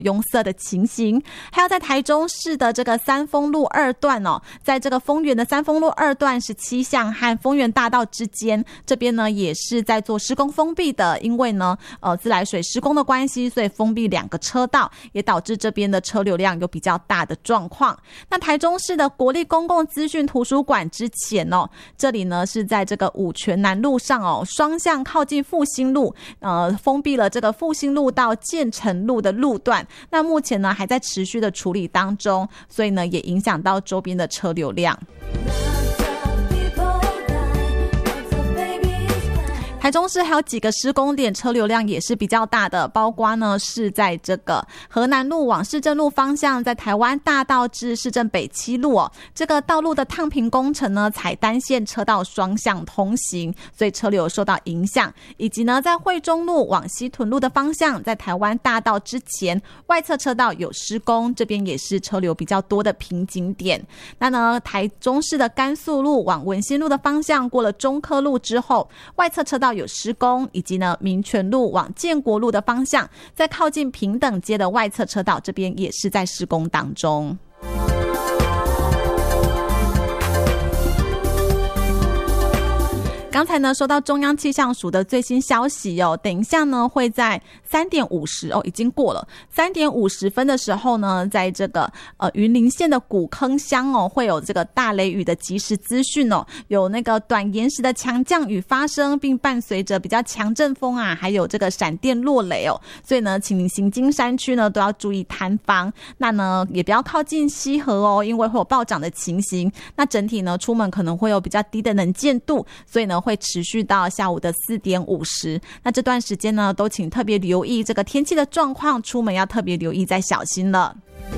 拥塞的情形。还有在台中市的这个三丰路2段在这个丰原的三丰路2段17巷和丰原大道之间，这边呢也是在做施工封闭的，因为呢自来水施工的关系，所以封闭2个车道，也导致这边的车流量有比较大的状况。那台中市的国立公共资讯图书馆之前这里呢是在这个五权南路上双向靠近复兴路封闭了这个复兴路到建成路的路段，那目前呢还在持续的处理当中，所以呢也影响到周边的车流量。台中市还有几个施工点车流量也是比较大的，包括呢是在这个河南路往市政路方向，在台湾大道至市政北7路这个道路的烫平工程呢采单线车道双向通行，所以车流受到影响。以及呢在惠中路往西屯路的方向，在台湾大道之前外侧车道有施工，这边也是车流比较多的瓶颈点。那呢台中市的甘肃路往文心路的方向，过了中科路之后外侧车道有施工，以及呢民权路往建国路的方向，在靠近平等街的外侧车道，这边也是在施工当中。刚才呢收到中央气象署的最新消息等一下呢会在3点50已经过了3点50分的时候呢，在这个云林县的古坑乡会有这个大雷雨的即时资讯有那个短延时的强降雨发生，并伴随着比较强阵风还有这个闪电落雷所以呢请您行经山区呢都要注意摊防，那呢也不要靠近溪河因为会有暴涨的情形。那整体呢出门可能会有比较低的能见度，所以呢会持续到下午的4点50。那这段时间呢都请特别留意这个天气的状况，出门要特别留意再小心了。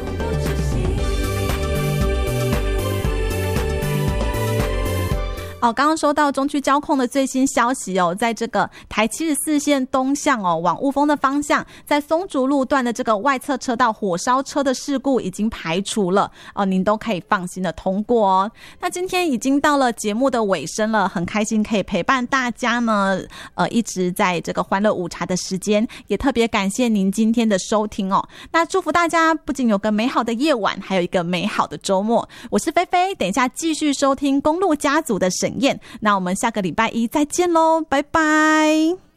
刚刚收到中区交控的最新消息在这个台74线东向往雾峰的方向，在松竹路段的这个外侧车道火烧车的事故已经排除了您都可以放心的通过那今天已经到了节目的尾声了，很开心可以陪伴大家呢一直在这个欢乐午茶的时间，也特别感谢您今天的收听那祝福大家不仅有个美好的夜晚，还有一个美好的周末。我是菲菲，等一下继续收听公路家族的沈燕，那我们下个礼拜一再见咯，拜拜。